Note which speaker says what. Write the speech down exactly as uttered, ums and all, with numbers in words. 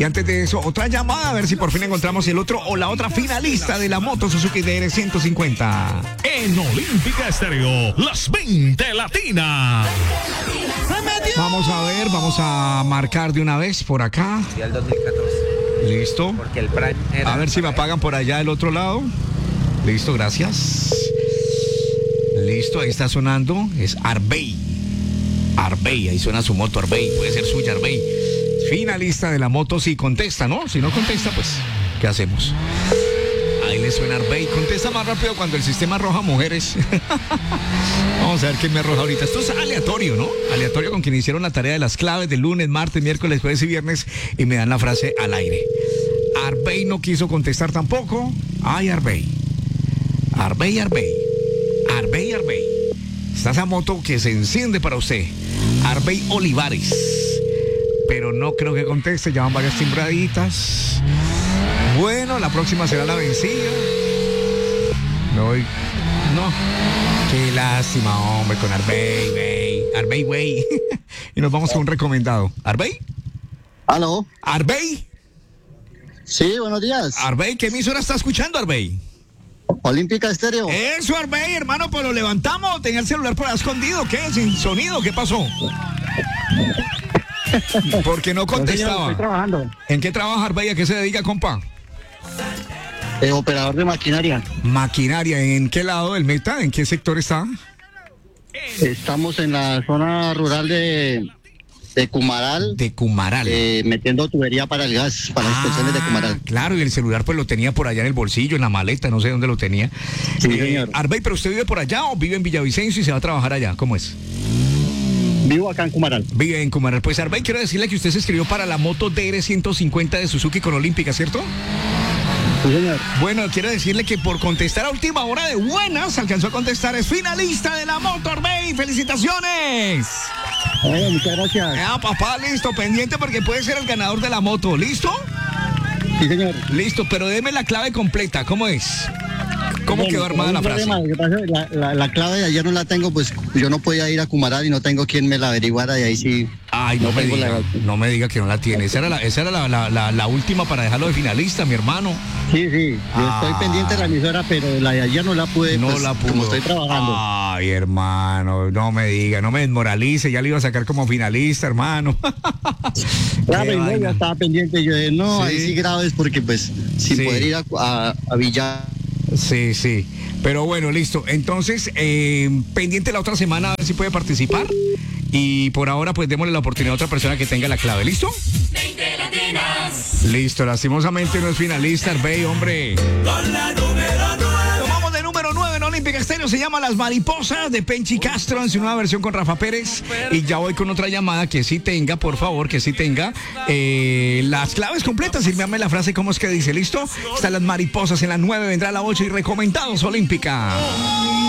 Speaker 1: Y antes de eso, otra llamada, a ver si por fin encontramos el otro o la otra finalista de la moto Suzuki D R ciento cincuenta.
Speaker 2: En Olímpica Estéreo, las veinte latinas.
Speaker 1: Vamos a ver, vamos a marcar de una vez por acá.
Speaker 3: Y al dos mil catorce.
Speaker 1: Listo.
Speaker 3: Porque el Prime era...
Speaker 1: A ver si me apagan por allá del otro lado. Listo, gracias. Listo, ahí está sonando. Es Arbey. Arbey, ahí suena su moto Arbey. Puede ser suya Arbey. Finalista de la moto, si contesta, ¿no? Si no contesta, pues, ¿qué hacemos? Ahí le suena Arbey. Contesta más rápido cuando el sistema arroja mujeres. Vamos a ver qué me arroja ahorita. Esto es aleatorio, ¿no? Aleatorio con quien hicieron la tarea de las claves del lunes, martes, miércoles, jueves y viernes y me dan la frase al aire. Arbey no quiso contestar tampoco. Ay, Arbey. Arbey, Arbey. Arbey, Arbey. Está esa moto que se enciende para usted. Arbey Olivares. Pero no creo que conteste, ya van varias timbraditas. Bueno, la próxima será la vencida. No, no. Qué lástima, hombre, con Arbey, wey. Arbey, wey. Y nos vamos con un recomendado. ¿Arbey?
Speaker 4: ¿Aló?
Speaker 1: ¿Arbey?
Speaker 4: Sí, buenos días.
Speaker 1: Arbey, ¿qué emisora está escuchando, Arbey?
Speaker 4: Olímpica Estéreo.
Speaker 1: Eso, Arbey, hermano, pues lo levantamos. Tenía el celular por ahí escondido. ¿Qué? Sin sonido, ¿qué pasó? Porque no contestaba.
Speaker 4: No, señor, estoy trabajando.
Speaker 1: ¿En qué trabaja Arbey? ¿A qué se dedica, compa?
Speaker 4: Eh, operador de maquinaria.
Speaker 1: Maquinaria, ¿en qué lado del meta? ¿En qué sector está?
Speaker 4: Estamos en la zona rural de, de Cumaral.
Speaker 1: De Cumaral.
Speaker 4: Eh, metiendo tubería para el gas, para las estaciones de Cumaral.
Speaker 1: Claro, y el celular pues lo tenía por allá en el bolsillo, en la maleta, no sé dónde lo tenía.
Speaker 4: Sí,
Speaker 1: eh,
Speaker 4: señor.
Speaker 1: Arbey, ¿pero usted vive por allá o vive en Villavicencio y se va a trabajar allá? ¿Cómo es?
Speaker 4: Vivo acá en Cumaral.
Speaker 1: Vive en Cumaral. Pues Arbey, quiero decirle que usted se escribió para la moto D R ciento cincuenta de Suzuki con Olímpica, ¿cierto?
Speaker 4: Sí, señor.
Speaker 1: Bueno, quiero decirle que por contestar a última hora de buenas, alcanzó a contestar, es finalista de la moto, Arbey. ¡Felicitaciones!
Speaker 4: Eh, muchas gracias.
Speaker 1: Ah, papá, listo, pendiente porque puede ser el ganador de la moto. ¿Listo?
Speaker 4: Sí, señor.
Speaker 1: Listo, pero deme la clave completa. ¿Cómo es? ¿Cómo
Speaker 4: Bueno,
Speaker 1: quedó armada la frase?
Speaker 4: Problema, lo que pasa es que la, la, la clave de ayer no la tengo, pues yo no podía ir a Cumaral y no tengo quien me la averiguara y ahí sí.
Speaker 1: Ay, no,
Speaker 4: no
Speaker 1: me
Speaker 4: tengo
Speaker 1: diga,
Speaker 4: la-
Speaker 1: no me diga que no la tiene. Esa era la, esa era la, la, la, la última para dejarlo de finalista, mi hermano.
Speaker 4: Sí, sí. Yo
Speaker 1: Ah.
Speaker 4: estoy pendiente de la emisora, pero la de ayer no la pude,
Speaker 1: No
Speaker 4: pues,
Speaker 1: la pudo.
Speaker 4: como estoy trabajando.
Speaker 1: Ay, hermano, no me diga, no me desmoralice, ya le iba a sacar como finalista, hermano.
Speaker 4: Claro,
Speaker 1: Qué
Speaker 4: y no,
Speaker 1: vaina.
Speaker 4: ya estaba pendiente. Yo de, no,
Speaker 1: Sí.
Speaker 4: ahí sí graves porque pues sin
Speaker 1: Sí.
Speaker 4: poder ir a, a, a Villar.
Speaker 1: Sí, sí. Pero bueno, listo. Entonces, eh, pendiente la otra semana a ver si puede participar. Y por ahora, pues démosle la oportunidad a otra persona que tenga la clave. ¿Listo? Listo. Lastimosamente no es finalista, Arbey, hombre. Tomamos de número nueve en Olímpica Estéreo. Se llama Las Mariposas de Penchi Castro en su nueva versión con Rafa Pérez. Y ya voy con otra llamada que sí tenga, por favor, que sí tenga eh, las claves completas. Y me la frase, ¿cómo es que dice? ¿Listo? Están Las Mariposas en la nueve, vendrá la ocho y recomendados Olímpica.